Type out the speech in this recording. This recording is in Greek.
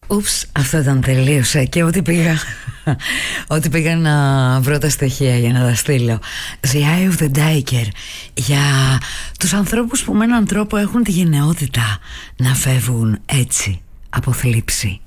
Ούψ, αυτό ήταν τελείωσε. Και ό,τι πήγα να βρω τα στοιχεία για να τα στείλω. The Eye of the Tiger, για τους ανθρώπους που με έναν τρόπο έχουν τη γενναιότητα να φεύγουν έτσι από θλίψη.